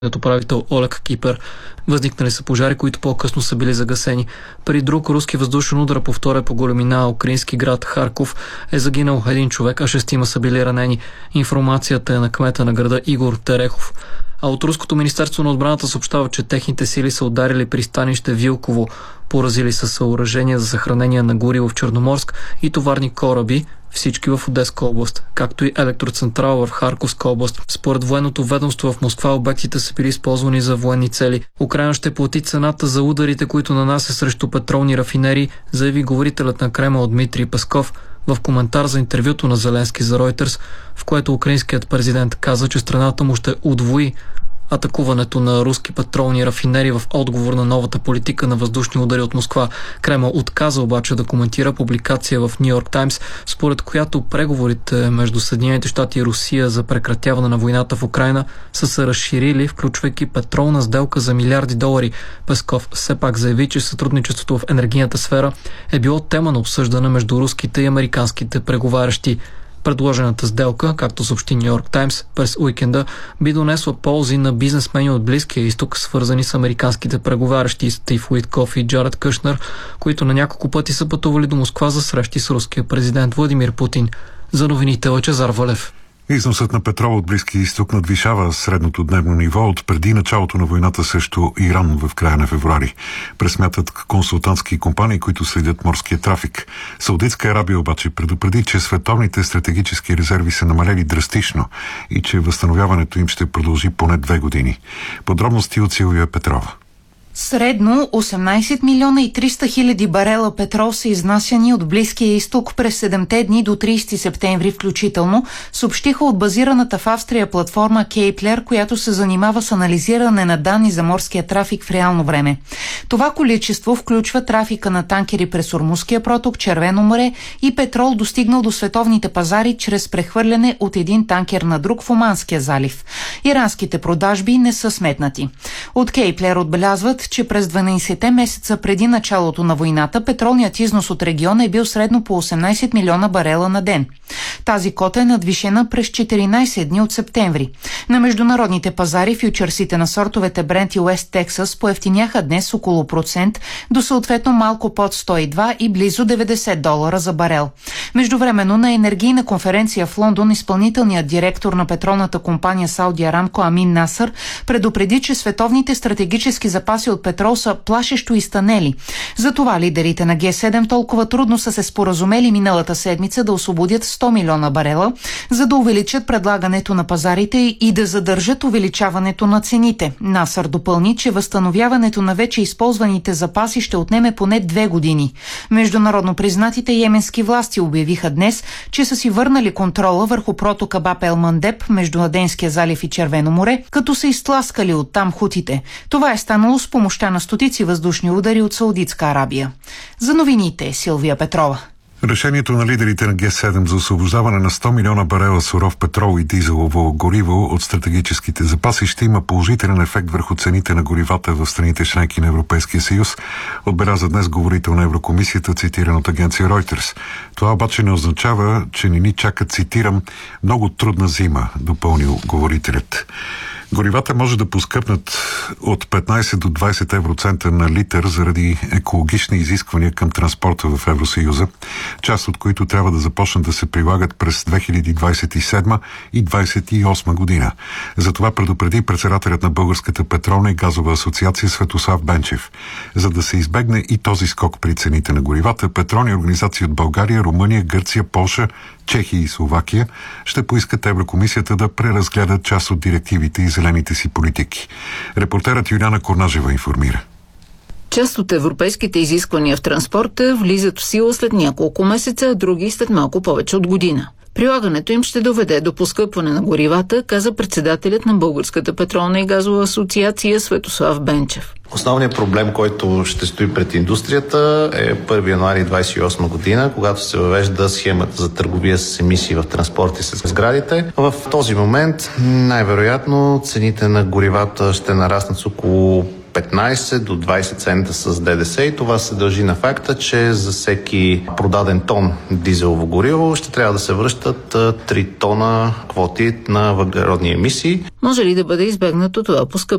управител Олег Кипер. Възникнали са пожари, които по-късно са били загасени. При друг руски въздушен удар по втория по големина украински град Харков е загинал един човек, а 6 са били ранени. Информацията е на кмета на града Игор Терехов. А от Руското министерство на отбраната съобщава, че техните сили са ударили пристанище Вилково, поразили са съоръжения за съхранение на гориво в Черноморск и товарни кораби, всички в Одеска област, както и електроцентрала в Харковска област. Според военното ведомство в Москва обектите са били използвани за военни цели. Украйна ще плати цената за ударите, които нанася срещу петролни рафинерии, заяви говорителят на Кремъл Дмитрий Песков в коментар за интервюто на Зеленски за Reuters, в което украинският президент каза, че страната му ще удвои атакуването на руски петролни рафинери в отговор на новата политика на въздушни удари от Москва. Кремъл отказа обаче да коментира публикация в Ню Йорк Таймс, според която преговорите между Съединените щати и Русия за прекратяване на войната в Украйна са се разширили, включвайки петролна сделка за милиарди долари. Песков все пак заяви, че сътрудничеството в енергийната сфера е било тема на обсъждане между руските и американските преговарящи. Предложената сделка, както съобщи Ню Йорк Таймс, през уикенда би донесла ползи на бизнесмени от Близкия изток, свързани с американските преговарящи Стив Уиткоф и Джаред Кушнер, които на няколко пъти са пътували до Москва за срещи с руския президент Владимир Путин. За новините Лъчезар Валев. Износът на петрол от Близкия изток надвишава средното дневно ниво от преди началото на войната срещу Иран в края на февруари. Пресмятат консултантски компании, които следят морския трафик. Саудитска Арабия обаче предупреди, че световните стратегически резерви са намалели драстично и че възстановяването им ще продължи поне 2 години. Подробности от Силвия Петрова. Средно 18 милиона и 300 хиляди барела петрол са изнасяни от Близкия изток през 7-те дни до 30 септември включително, съобщиха от базираната в Австрия платформа Кейплер, която се занимава с анализиране на данни за морския трафик в реално време. Това количество включва трафика на танкери през Ормузския проток, Червено море и петрол, достигнал до световните пазари чрез прехвърляне от един танкер на друг в Оманския залив. Иранските продажби не са сметнати. От Кейплер отбелязват, че през 12-те месеца преди началото на войната петролният износ от региона е бил средно по 18 милиона барела на ден. Тази кота е надвишена през 14 дни от септември. На международните пазари фючерсите на сортовете Брент и Уест Тексас поевтиняха днес около процент до съответно малко под 102 и близо 90 долара за барел. Междувременно на енергийна конференция в Лондон изпълнителният директор на петролната компания Сауди Арамко Амин Насър предупреди, че световните стратегически запаси от петрол са плашещо изтънели. Затова лидерите на Г7 толкова трудно са се споразумели миналата седмица да освободят 100 милиона барела, за да увеличат предлагането на пазарите и да задържат увеличаването на цените. Насър допълни, че възстановяването на вече използваните запаси ще отнеме поне 2 години. Международно признатите йеменски власти обявиха днес, че са си върнали контрола върху протока Баб ел Мандеб между Аденския залив и Червено море, като са изтласкали оттам хутите. Това е станало с помощта на стотици въздушни удари от Саудитска Арабия. За новините Силвия Петрова. Решението на лидерите на Г7 за освобождаване на 100 милиона барела суров петрол и дизелово гориво от стратегическите запаси ще има положителен ефект върху цените на горивата в страните членки на Европейския съюз, отбеляза днес говорител на Еврокомисията, цитиран от агенция Reuters. Това обаче не означава, че не ни чака, цитирам, много трудна зима, допълнил говорителят. Горивата може да поскъпнат от 15 до 20 евроцента на литър заради екологични изисквания към транспорта в Евросъюза, част от които трябва да започнат да се прилагат през 2027 и 2028 година. Затова предупреди председателят на Българската петролна и газова асоциация Светослав Бенчев. За да се избегне и този скок при цените на горивата, петролни организации от България, Румъния, Гърция, Полша, Чехия и Словакия ще поискат Еврокомисията да преразгледат част от директивите и зелените си политики. Репортерът Юлиана Корнажева информира. Част от европейските изисквания в транспорта влизат в сила след няколко месеца, а други след малко повече от година. Прилагането им ще доведе до поскъпване на горивата, каза председателят на Българската петролна и газова асоциация Светослав Бенчев. Основният проблем, който ще стои пред индустрията е 1 януари 2028 година, когато се въвежда схемата за търговия с емисии в транспорт и с сградите. В този момент най-вероятно цените на горивата ще нараснат с около 15 до 20 цента с ДДС и това се дължи на факта, че за всеки продаден тон дизелово гориво ще трябва да се връщат 3 тона квоти на въглеродни емисии. Може ли да бъде избегнато това поскъпване?